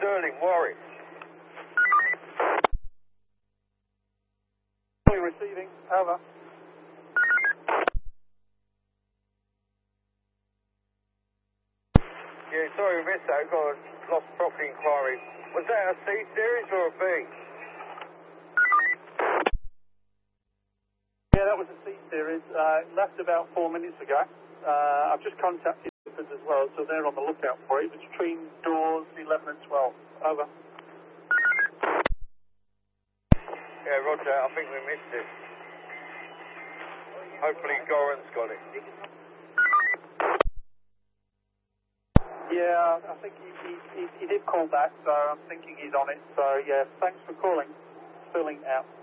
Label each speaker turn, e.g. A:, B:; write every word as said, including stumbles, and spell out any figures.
A: Sterling, Warwick.
B: Receiving, over.
A: Yeah, sorry we missed that. I've got a lost property inquiry. Was that a C series or a B?
B: Yeah, that was a C series. Uh, it left about four minutes ago. Uh, I've just contacted them as well, so they're on the lookout for it. It's between doors eleven and twelve. Over.
A: Yeah, roger. I think we missed it. Hopefully Goran's got it.
B: Yeah, I think he, he, he, he did call back, so I'm thinking he's on it. So, yeah, thanks for calling. Sterling out.